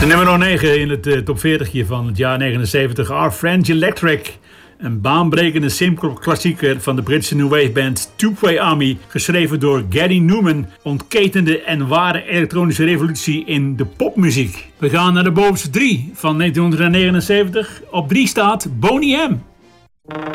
De nummer 9 in het top 40 van het jaar 79, Our Friend Electric. Een baanbrekende simpele klassieker van de Britse new wave band Two-Way Army, geschreven door Gary Newman, ontketende en ware elektronische revolutie in de popmuziek. We gaan naar de bovenste 3 van 1979. Op 3 staat Boney M.